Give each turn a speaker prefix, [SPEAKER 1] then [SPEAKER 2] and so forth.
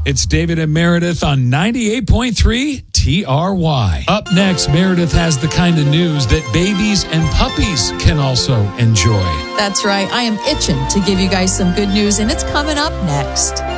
[SPEAKER 1] It's David and Meredith on 98.3 TRY. Up next, Meredith has the kind of news that babies and puppies can also enjoy.
[SPEAKER 2] That's right. I am itching to give you guys some good news, and it's coming up next.